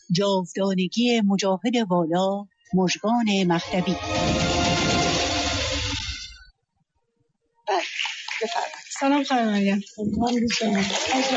جاودانگی مجاهد والا مژگان مهدوی. بفرمایید. سلام خانم مریم.